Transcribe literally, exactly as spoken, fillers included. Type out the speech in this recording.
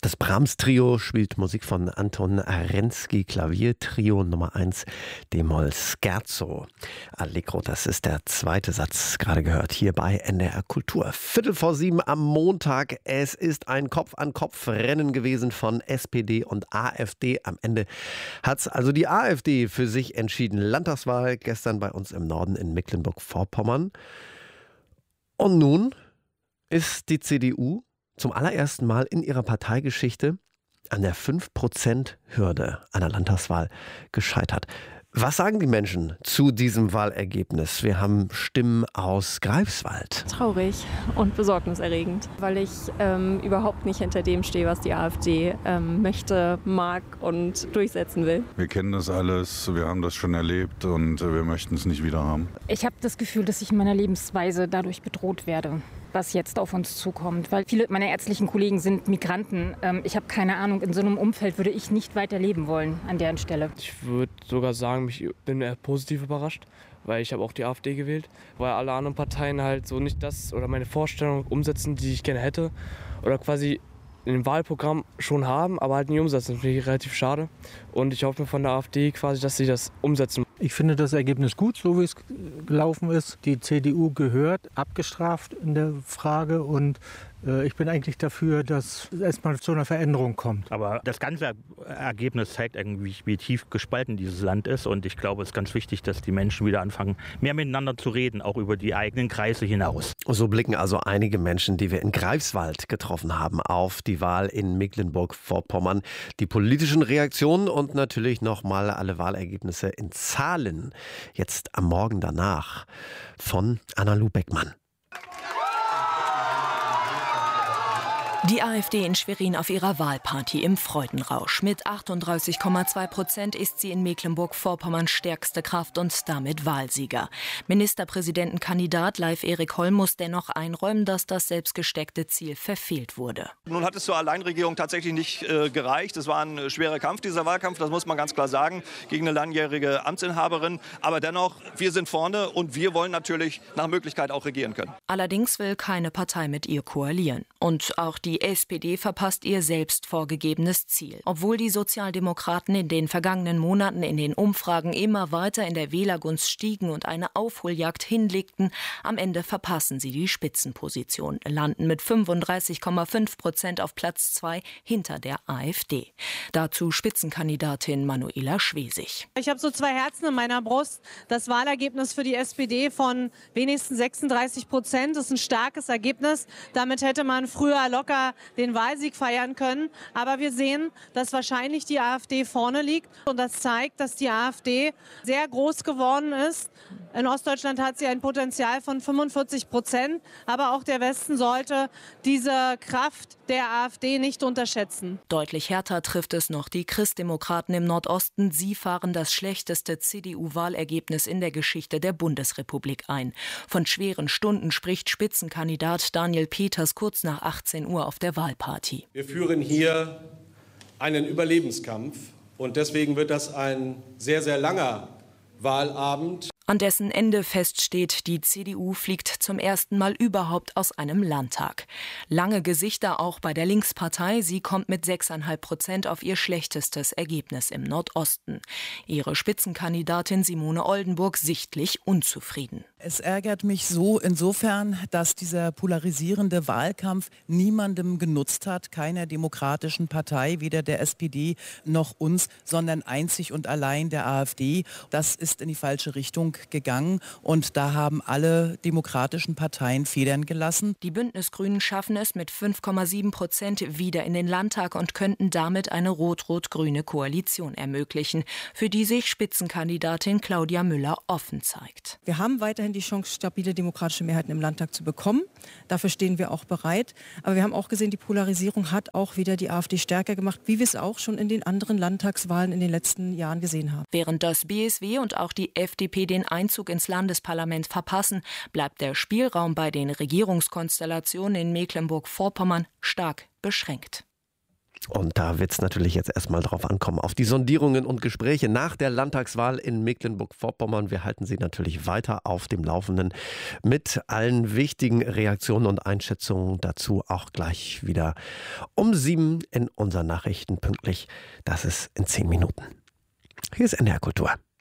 Das Brahms-Trio spielt Musik von Anton Arensky, Klaviertrio Nummer eins, D-Moll Scherzo. Allegro, das ist der zweite Satz, gerade gehört, hier bei N D R Kultur. Viertel vor sieben am Montag. Es ist ein Kopf-an-Kopf-Rennen gewesen von S P D und AfD. Am Ende hat es also die AfD für sich entschieden. Landtagswahl gestern bei uns im Norden in Mecklenburg-Vorpommern. Und nun ist die C D U zum allerersten Mal in ihrer Parteigeschichte an der fünf Prozent Hürde einer Landtagswahl gescheitert. Was sagen die Menschen zu diesem Wahlergebnis? Wir haben Stimmen aus Greifswald. Traurig und besorgniserregend, weil ich ähm, überhaupt nicht hinter dem stehe, was die AfD ähm, möchte, mag und durchsetzen will. Wir kennen das alles, wir haben das schon erlebt und wir möchten es nicht wieder haben. Ich habe das Gefühl, dass ich in meiner Lebensweise dadurch bedroht werde, was jetzt auf uns zukommt. Weil viele meiner ärztlichen Kollegen sind Migranten. Ich habe keine Ahnung, in so einem Umfeld würde ich nicht weiter leben wollen an deren Stelle. Ich würde sogar sagen, ich bin eher positiv überrascht, weil ich habe auch die AfD gewählt, weil alle anderen Parteien halt so nicht das oder meine Vorstellung umsetzen, die ich gerne hätte oder quasi in dem Wahlprogramm schon haben, aber halt nie umsetzen. Das finde ich relativ schade und ich hoffe mir von der AfD quasi, dass sie das umsetzen. Ich finde das Ergebnis gut, so wie es gelaufen ist. Die C D U gehört abgestraft in der Frage und äh, ich bin eigentlich dafür, dass es erstmal zu einer Veränderung kommt. Aber das ganze Ergebnis zeigt irgendwie, wie tief gespalten dieses Land ist und ich glaube, es ist ganz wichtig, dass die Menschen wieder anfangen, mehr miteinander zu reden, auch über die eigenen Kreise hinaus. So blicken also einige Menschen, die wir in Greifswald getroffen haben, auf die Wahl in Mecklenburg-Vorpommern. Die politischen Reaktionen und natürlich nochmal alle Wahlergebnisse in Zahlen. Jetzt am Morgen danach von Anna-Lu Beckmann. Die AfD in Schwerin auf ihrer Wahlparty im Freudenrausch. Mit achtunddreißig Komma zwei Prozent ist sie in Mecklenburg-Vorpommern stärkste Kraft und damit Wahlsieger. Ministerpräsidentenkandidat Leif Erik Holl muss dennoch einräumen, dass das selbstgesteckte Ziel verfehlt wurde. Nun hat es zur Alleinregierung tatsächlich nicht äh, gereicht. Es war ein schwerer Kampf, dieser Wahlkampf, das muss man ganz klar sagen, gegen eine langjährige Amtsinhaberin. Aber dennoch, wir sind vorne und wir wollen natürlich nach Möglichkeit auch regieren können. Allerdings will keine Partei mit ihr koalieren. Und auch die Die S P D verpasst ihr selbst vorgegebenes Ziel. Obwohl die Sozialdemokraten in den vergangenen Monaten in den Umfragen immer weiter in der Wählergunst stiegen und eine Aufholjagd hinlegten, am Ende verpassen sie die Spitzenposition, landen mit fünfunddreißig Komma fünf Prozent auf Platz zwei hinter der AfD. Dazu Spitzenkandidatin Manuela Schwesig. Ich habe so zwei Herzen in meiner Brust. Das Wahlergebnis für die S P D von wenigstens sechsunddreißig Prozent ist ein starkes Ergebnis. Damit hätte man früher locker den Wahlsieg feiern können. Aber wir sehen, dass wahrscheinlich die AfD vorne liegt. Und das zeigt, dass die AfD sehr groß geworden ist. In Ostdeutschland hat sie ein Potenzial von fünfundvierzig Prozent. Aber auch der Westen sollte diese Kraft der AfD nicht unterschätzen. Deutlich härter trifft es noch die Christdemokraten im Nordosten. Sie fahren das schlechteste C D U-Wahlergebnis in der Geschichte der Bundesrepublik ein. Von schweren Stunden spricht Spitzenkandidat Daniel Peters kurz nach achtzehn Uhr auf der Wahlparty. Wir führen hier einen Überlebenskampf und deswegen wird das ein sehr, sehr langer Wahlabend. An dessen Ende feststeht, die C D U fliegt zum ersten Mal überhaupt aus einem Landtag. Lange Gesichter auch bei der Linkspartei. Sie kommt mit sechs Komma fünf Prozent auf ihr schlechtestes Ergebnis im Nordosten. Ihre Spitzenkandidatin Simone Oldenburg sichtlich unzufrieden. Es ärgert mich so insofern, dass dieser polarisierende Wahlkampf niemandem genutzt hat, keiner demokratischen Partei, weder der S P D noch uns, sondern einzig und allein der AfD. Das ist in die falsche Richtung gegangen und da haben alle demokratischen Parteien Federn gelassen. Die Bündnisgrünen schaffen es mit fünf Komma sieben Prozent wieder in den Landtag und könnten damit eine rot-rot-grüne Koalition ermöglichen, für die sich Spitzenkandidatin Claudia Müller offen zeigt. Wir haben weiterhin die Chance, stabile demokratische Mehrheiten im Landtag zu bekommen. Dafür stehen wir auch bereit. Aber wir haben auch gesehen, die Polarisierung hat auch wieder die AfD stärker gemacht, wie wir es auch schon in den anderen Landtagswahlen in den letzten Jahren gesehen haben. Während das B S W und auch die F D P den Einzug ins Landesparlament verpassen, bleibt der Spielraum bei den Regierungskonstellationen in Mecklenburg-Vorpommern stark beschränkt. Und da wird es natürlich jetzt erstmal drauf ankommen, auf die Sondierungen und Gespräche nach der Landtagswahl in Mecklenburg-Vorpommern. Wir halten Sie natürlich weiter auf dem Laufenden mit allen wichtigen Reaktionen und Einschätzungen dazu auch gleich wieder um sieben in unseren Nachrichten pünktlich. Das ist in zehn Minuten. Hier ist N D R Kultur.